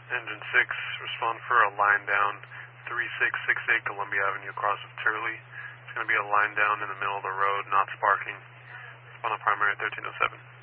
Engine 6, respond for a line down 3668 Columbia Avenue across of Turley. It's going to be a line down in the middle of the road, not sparking. Respond on primary 1307.